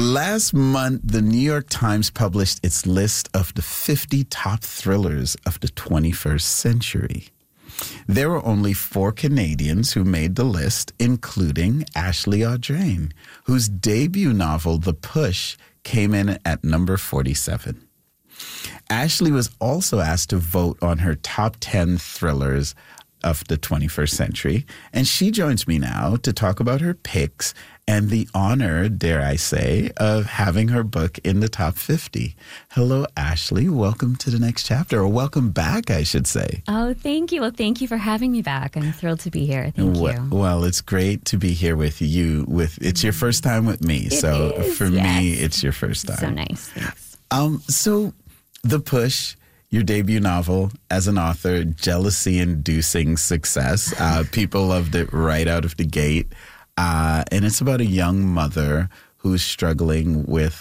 Last month, the New York Times published its list of the 50 top thrillers of the 21st century. There were only 4 Canadians who made the list, including Ashley Audrain, whose debut novel, The Push, came in at number 47. Ashley was also asked to vote on her top 10 thrillers of the 21st century, and she joins me now to talk about her picks and the honor, dare I say, of having her book in the top 50. Hello, Ashley. Welcome to the next chapter, or welcome back, I should say. Oh, thank you. Well, thank you for having me back. I'm thrilled to be here. Thank you. Well, it's great to be here with you. It's your first time with me, so for me, it's your first time. So nice. Thanks. So, The Push, your debut novel as an author, jealousy-inducing success. People loved it right out of the gate. And it's about a young mother who's struggling with,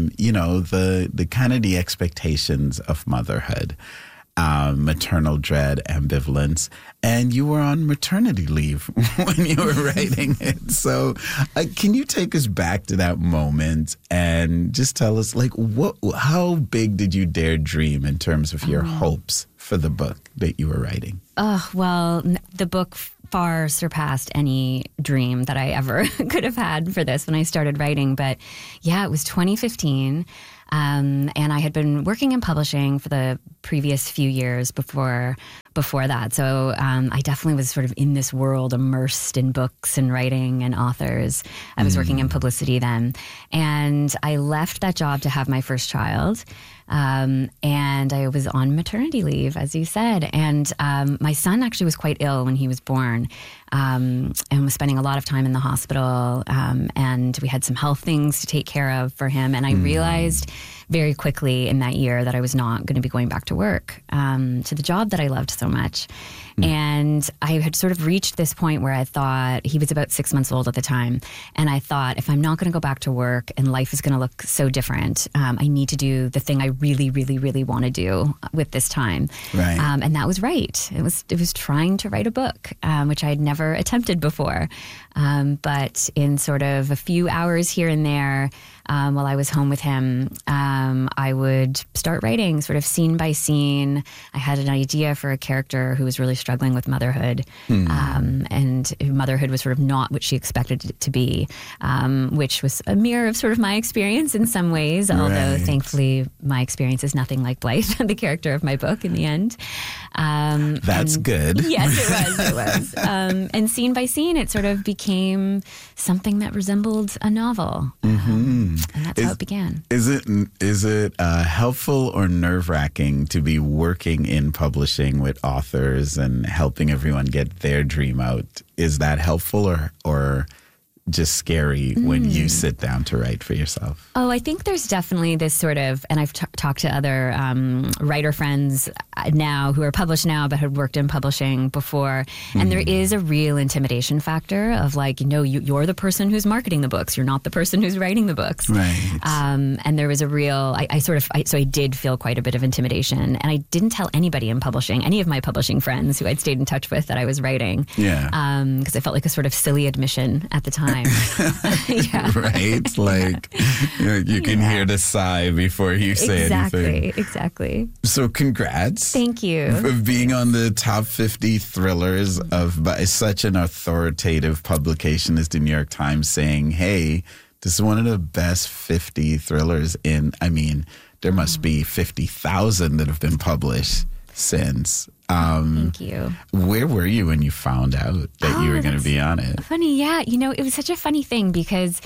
the kind of the expectations of motherhood, maternal dread, ambivalence. And you were on maternity leave when you were writing it. So can you take us back to that moment and just tell us, how big did you dare dream in terms of your hopes for the book that you were writing? Oh, well, the book far surpassed any dream that I ever could have had for this when I started writing. But yeah, it was 2015. And I had been working in publishing for the previous few years before that. So I definitely was sort of in this world, immersed in books and writing and authors. I was working in publicity then. And I left that job to have my first child. And I was on maternity leave, as you said. And my son actually was quite ill when he was born, and was spending a lot of time in the hospital. And we had some health things to take care of for him. And I realized very quickly in that year that I was not going to be going back to work, to the job that I loved so much. And I had sort of reached this point where I thought, he was about 6 months old at the time. And I thought, if I'm not going to go back to work and life is going to look so different, I need to do the thing I really, really, really want to do with this time. Right. And that was right. It was trying to write a book, which I had never attempted before. But in sort of a few hours here and there, while I was home with him, I would start writing sort of scene by scene. I had an idea for a character who was really struggling with motherhood, and motherhood was sort of not what she expected it to be, which was a mirror of sort of my experience in some ways, although thankfully my experience is nothing like Blythe, the character of my book in the end. That's good. Yes, it was. And scene by scene, it sort of became something that resembled a novel. And that's how it began. Is it helpful or nerve-wracking to be working in publishing with authors and helping everyone get their dream out? Is that helpful or just scary when you sit down to write for yourself? Oh, I think there's definitely this sort of, and I've talked to other writer friends now who are published now but had worked in publishing before, and there is a real intimidation factor of you're the person who's marketing the books, you're not the person who's writing the books. Right. And there was a real, so I did feel quite a bit of intimidation, and I didn't tell anybody in publishing, any of my publishing friends who I'd stayed in touch with, that I was writing. Yeah. Because I felt like a sort of silly admission at the time. Yeah. Right? You can hear the sigh before you say anything. Exactly. So congrats. Thank you. For being on the top 50 thrillers by such an authoritative publication as the New York Times, saying, hey, this is one of the best 50 thrillers there must be 50,000 that have been published since. Thank you. Where were you when you found out that you were going to be on it? Funny, yeah. It was such a funny thing because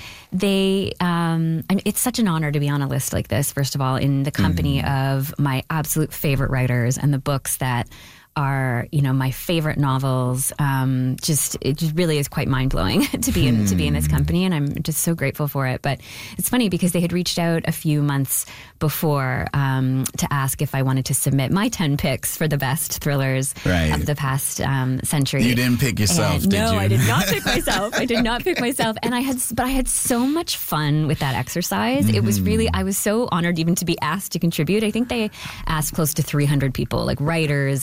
it's such an honor to be on a list like this, first of all, in the company of my absolute favorite writers and the books that are, my favorite novels. It just really is quite mind-blowing to be in this company, and I'm just so grateful for it. But it's funny because they had reached out a few months before to ask if I wanted to submit my 10 picks for the best thrillers of the past century. You didn't pick yourself, did you? No, I did not pick myself. And I had so much fun with that exercise. It was really, I was so honored even to be asked to contribute. I think they asked close to 300 people, like writers and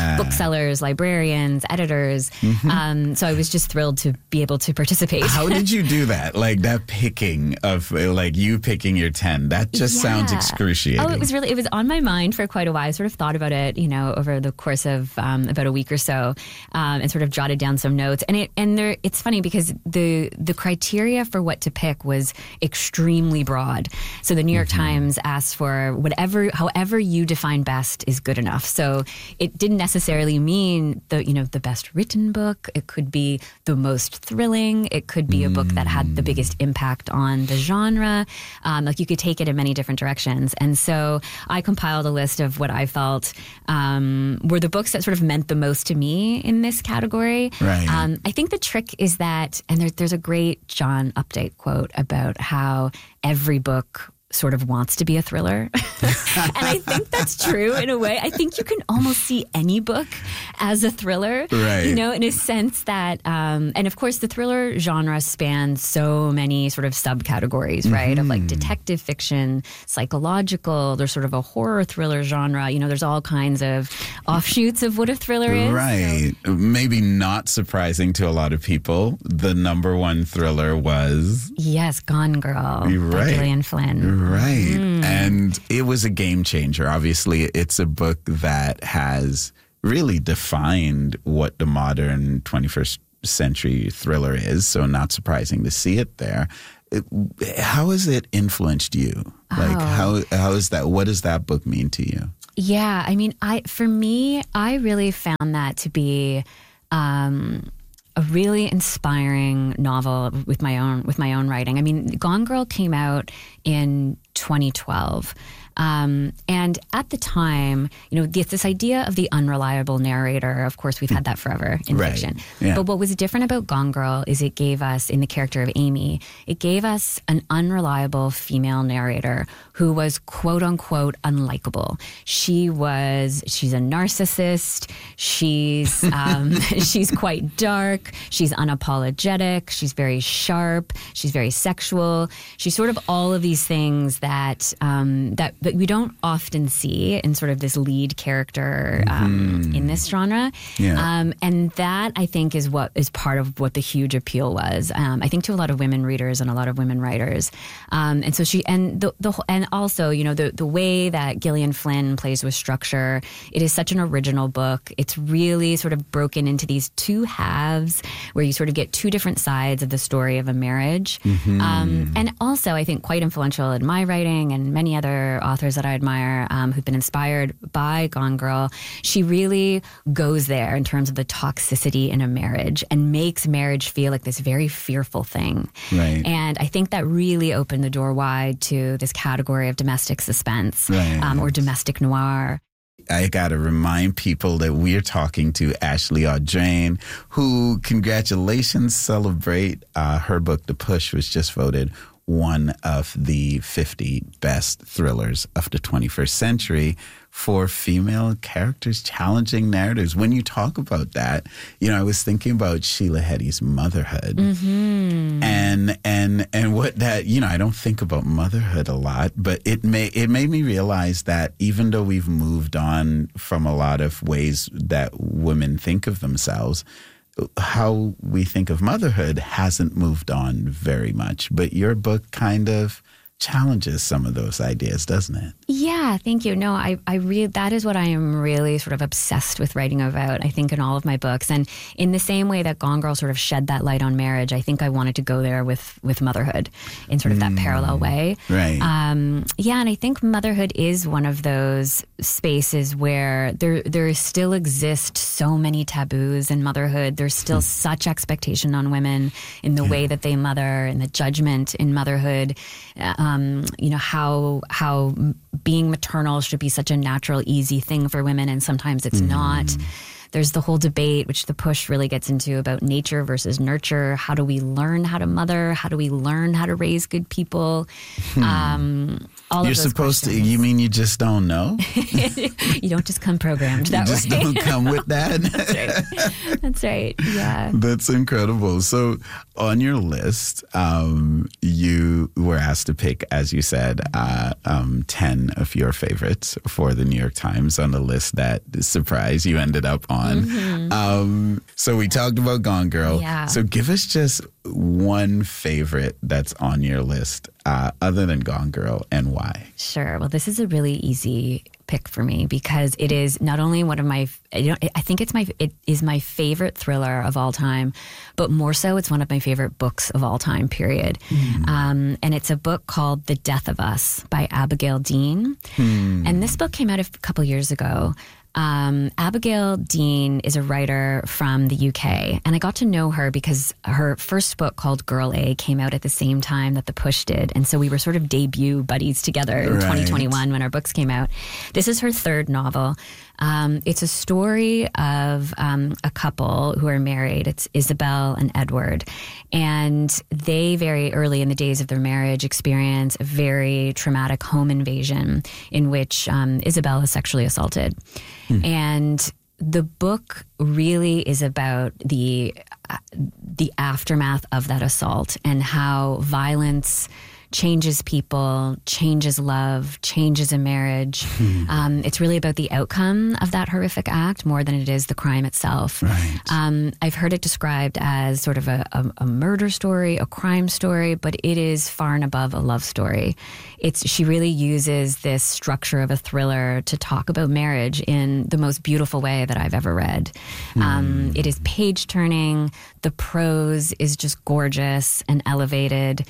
booksellers, librarians, editors. So I was just thrilled to be able to participate. How did you do that? Like that picking of like you picking your 10, that just sounds excruciating. Oh, it was on my mind for quite a while. I sort of thought about it, over the course of about a week or so, and sort of jotted down some notes. And it's funny because the criteria for what to pick was extremely broad. So the New York Times asked for however you define best is good enough. So it didn't necessarily mean the best written book. It could be the most thrilling. It could be a book that had the biggest impact on the genre. Like you could take it in many different directions. And so I compiled a list of what I felt were the books that sort of meant the most to me in this category. Right. I think the trick is that, and there's a great John Updike quote about how every book sort of wants to be a thriller. And I think that's true in a way. I think you can almost see any book as a thriller, right. In a sense that, and of course the thriller genre spans so many sort of subcategories, right? Of like detective fiction, psychological, there's sort of a horror thriller genre, there's all kinds of offshoots of what a thriller is. Right. So. Maybe not surprising to a lot of people, the number one thriller was... Yes, Gone Girl by Gillian Flynn. Right. And it was a game changer. Obviously, it's a book that has really defined what the modern 21st century thriller is. So not surprising to see it there. How has it influenced you? Like, how is that? What does that book mean to you? Yeah. I mean, for me, I really found that to be... a really inspiring novel with my own writing. I mean, Gone Girl came out in 2012. And at the time, this idea of the unreliable narrator, of course, we've had that forever in fiction. Yeah. But what was different about Gone Girl is it gave us, in the character of Amy, it gave us an unreliable female narrator who was quote unquote unlikable. She's a narcissist. She's quite dark. She's unapologetic. She's very sharp. She's very sexual. She's sort of all of these things that we don't often see in sort of this lead character in this genre. Yeah. And that, I think, is what is part of what the huge appeal was. I think to a lot of women readers and a lot of women writers. And so also, the way that Gillian Flynn plays with structure, it is such an original book. It's really sort of broken into these two halves where you sort of get two different sides of the story of a marriage. And also, I think, quite influential in my writing and many other authors that I admire who've been inspired by Gone Girl. She really goes there in terms of the toxicity in a marriage and makes marriage feel like this very fearful thing. Right. And I think that really opened the door wide to this category of domestic suspense or domestic noir. I got to remind people that we're talking to Ashley Audrain, who, congratulations, celebrate her book, The Push, was just voted one of the 50 best thrillers of the 21st century for female characters, challenging narratives. When you talk about that, I was thinking about Sheila Heti's motherhood, and what that, I don't think about motherhood a lot, but it made me realize that even though we've moved on from a lot of ways that women think of themselves, how we think of motherhood hasn't moved on very much. But your book kind of challenges some of those ideas, doesn't it? Yeah, thank you. No, that is what I am really sort of obsessed with writing about, I think, in all of my books. And in the same way that Gone Girl sort of shed that light on marriage, I think I wanted to go there with motherhood in sort of that parallel way. Right. Yeah, and I think motherhood is one of those spaces where there still exist so many taboos in motherhood. There's still such expectation on women in the way that they mother and the judgment in motherhood. How being maternal should be such a natural, easy thing for women, and sometimes it's not. There's the whole debate, which The Push really gets into, about nature versus nurture. How do we learn how to mother? How do we learn how to raise good people? You're supposed to, you mean you just don't know? You don't just come programmed that way. You just don't come with that? That's right. That's right, yeah. That's incredible. So on your list, one were asked to pick, as you said, 10 of your favorites for the New York Times on the list that, surprise, you ended up on. Mm-hmm. So we talked about Gone Girl. Yeah. So give us just one favorite that's on your list other than Gone Girl, and why? Sure. Well, this is a really easy pick for me because it is not only one of my, I think it is my favorite thriller of all time, but more so it's one of my favorite books of all time, period. And it's a book called The Death of Us by Abigail Dean. And this book came out a couple years ago. Abigail Dean is a writer from the UK, and I got to know her because her first book called Girl A came out at the same time that The Push did, and so we were sort of debut buddies together in 2021 when our books came out. This is her third novel. It's a story of a couple who are married. It's Isabel and Edward. And they very early in the days of their marriage experience a very traumatic home invasion in which Isabel is sexually assaulted. And the book really is about the aftermath of that assault and how violence changes people, changes love, changes a marriage. It's really about the outcome of that horrific act more than it is the crime itself. Right. I've heard it described as sort of a murder story, a crime story, but it is far and above a love story. She really uses this structure of a thriller to talk about marriage in the most beautiful way that I've ever read. It is page-turning. The prose is just gorgeous and elevated.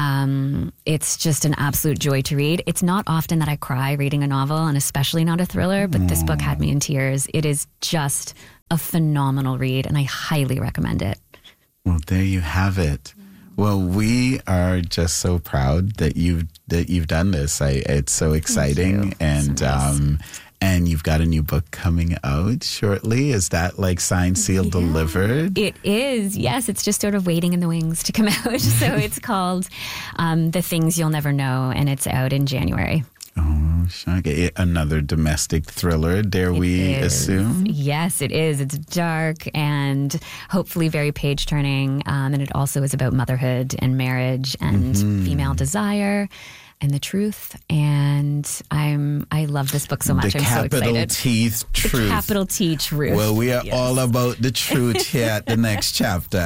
It's just an absolute joy to read. It's not often that I cry reading a novel, and especially not a thriller, but this book had me in tears. It is just a phenomenal read, and I highly recommend it. Well, there you have it. Well, we are just so proud that you've done this. It's so exciting, and so nice. And you've got a new book coming out shortly. Is that like signed, sealed, delivered? It is. Yes, it's just sort of waiting in the wings to come out. So it's called The Things You'll Never Know, and it's out in January. Oh, shocking. Another domestic thriller, dare we assume? Yes, it is. It's dark and hopefully very page-turning. And it also is about motherhood and marriage and female desire and the truth. And I love this book so much. I'm so excited. The capital T truth. Well, we are all about the truth here at the next chapter.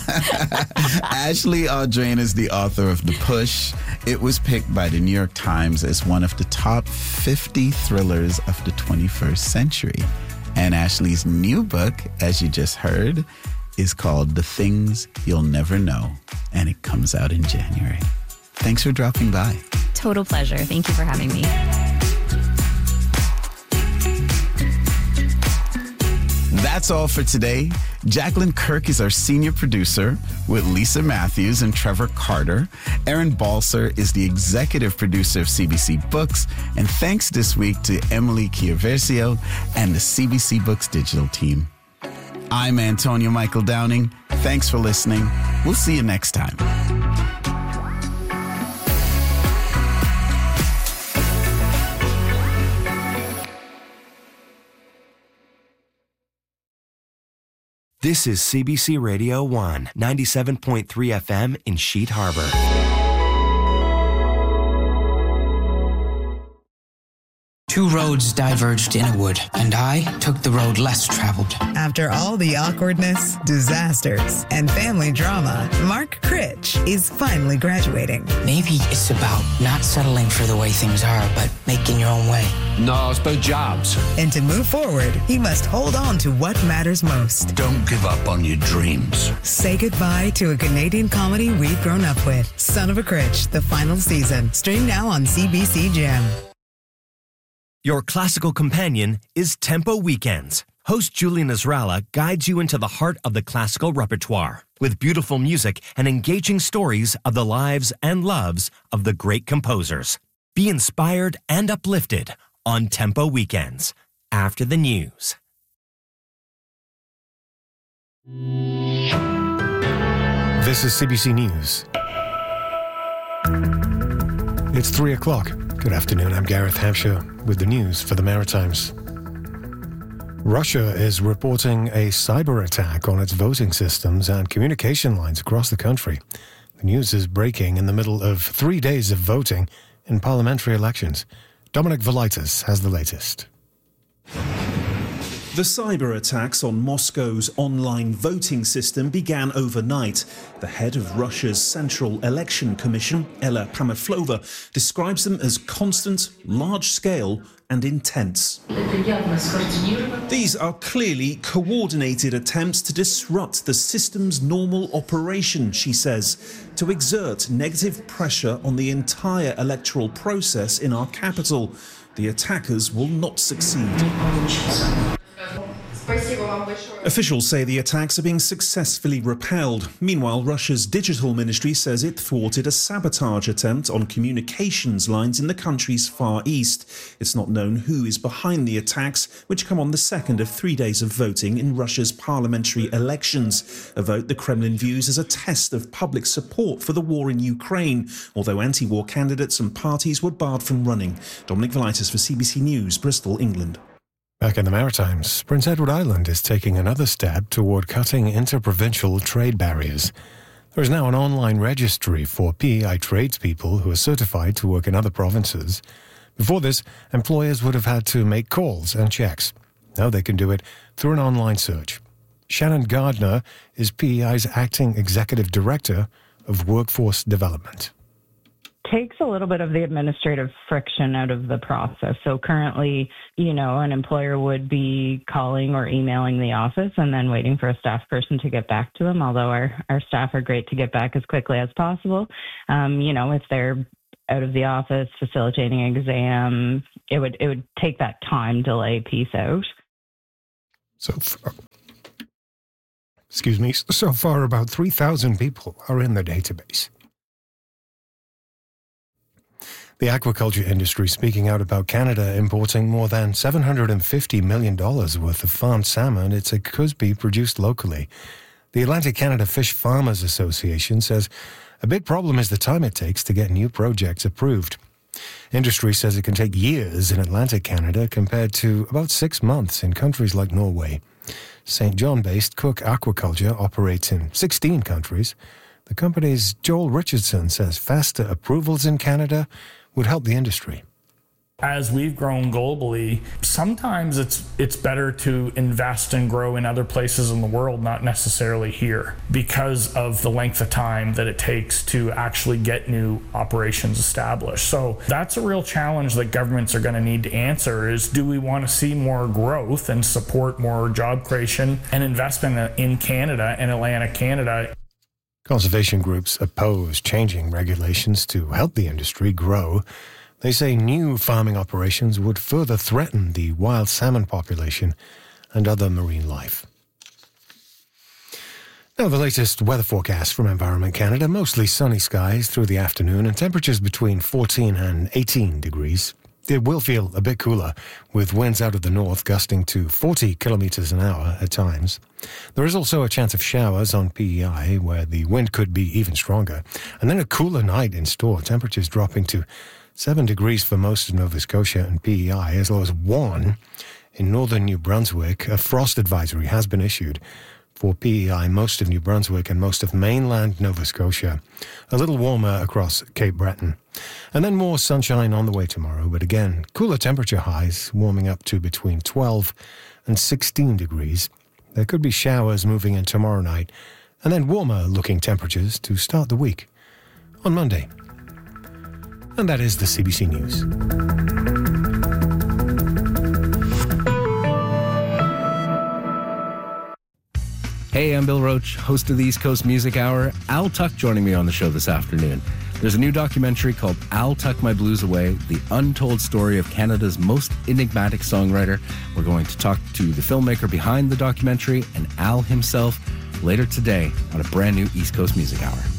Ashley Audrain is the author of The Push. It was picked by the New York Times as one of the top 50 thrillers of the 21st century. And Ashley's new book, as you just heard, is called The Things You'll Never Know, and it comes out in January. Thanks for dropping by. Total pleasure. Thank you for having me. That's all for today. Jacqueline Kirk is our senior producer with Lisa Matthews and Trevor Carter. Aaron Balser is the executive producer of CBC Books. And thanks this week to Emily Chiaversio and the CBC Books digital team. I'm Antonio Michael Downing. Thanks for listening. We'll see you next time. This is CBC Radio 1, 97.3 FM in Sheet Harbor. Two roads diverged in a wood, and I took the road less traveled. After all the awkwardness, disasters, and family drama, Mark Critch is finally graduating. Maybe it's about not settling for the way things are, but making your own way. No, it's about jobs. And to move forward, he must hold on to what matters most. Don't give up on your dreams. Say goodbye to a Canadian comedy we've grown up with. Son of a Critch, the final season. Stream now on CBC Gem. Your classical companion is Tempo Weekends. Host Julie Nasrallah guides you into the heart of the classical repertoire with beautiful music and engaging stories of the lives and loves of the great composers. Be inspired and uplifted on Tempo Weekends after the news. This is CBC News. It's 3 o'clock. Good afternoon, I'm Gareth Hampshire with the news for the Maritimes. Russia is reporting a cyber attack on its voting systems and communication lines across the country. The news is breaking in the middle of 3 days of voting in parliamentary elections. Dominic Velitis has the latest. The cyber attacks on Moscow's online voting system began overnight. The head of Russia's Central Election Commission, Ella Pameflova, describes them as constant, large-scale and intense. These are clearly coordinated attempts to disrupt the system's normal operation, she says, to exert negative pressure on the entire electoral process in our capital. The attackers will not succeed. Officials say the attacks are being successfully repelled. Meanwhile, Russia's digital ministry says it thwarted a sabotage attempt on communications lines in the country's far east. It's not known who is behind the attacks, which come on the second of 3 days of voting in Russia's parliamentary elections, a vote the Kremlin views as a test of public support for the war in Ukraine, although anti-war candidates and parties were barred from running. Dominic Velitis for CBC News, Bristol, England. Back in the Maritimes, Prince Edward Island is taking another step toward cutting interprovincial trade barriers. There is now an online registry for PEI tradespeople who are certified to work in other provinces. Before this, employers would have had to make calls and checks. Now they can do it through an online search. Shannon Gardner is PEI's acting executive director of workforce development. Takes a little bit of the administrative friction out of the process. So currently, an employer would be calling or emailing the office and then waiting for a staff person to get back to them, although our staff are great to get back as quickly as possible. If they're out of the office facilitating an exam, it would take that time delay piece out. So far about 3,000 people are in the database. The aquaculture industry speaking out about Canada importing more than $750 million worth of farmed salmon it's a Cusby produced locally. The Atlantic Canada Fish Farmers Association says a big problem is the time it takes to get new projects approved. Industry says it can take years in Atlantic Canada compared to about 6 months in countries like Norway. St. John-based Cook Aquaculture operates in 16 countries. The company's Joel Richardson says faster approvals in Canada would help the industry. As we've grown globally, sometimes it's better to invest and grow in other places in the world, not necessarily here, because of the length of time that it takes to actually get new operations established. So that's a real challenge that governments are going to need to answer is, do we want to see more growth and support more job creation and investment in Canada and Atlantic Canada? Conservation groups oppose changing regulations to help the industry grow. They say new farming operations would further threaten the wild salmon population and other marine life. Now the latest weather forecast from Environment Canada. Mostly sunny skies through the afternoon and temperatures between 14 and 18 degrees. It will feel a bit cooler, with winds out of the north gusting to 40 kilometers an hour at times. There is also a chance of showers on PEI, where the wind could be even stronger. And then a cooler night in store, temperatures dropping to 7 degrees for most of Nova Scotia and PEI, as low as 1 in northern New Brunswick. A frost advisory has been issued for PEI, most of New Brunswick and most of mainland Nova Scotia. A little warmer across Cape Breton. And then more sunshine on the way tomorrow, but again, cooler temperature highs warming up to between 12 and 16 degrees. There could be showers moving in tomorrow night, and then warmer looking temperatures to start the week on Monday. And that is the CBC News. Hey, I'm Bill Roach, host of the East Coast Music Hour. Al Tuck joining me on the show this afternoon. There's a new documentary called I'll Tuck My Blues Away, the untold story of Canada's most enigmatic songwriter. We're going to talk to the filmmaker behind the documentary and Al himself later today on a brand new East Coast Music Hour.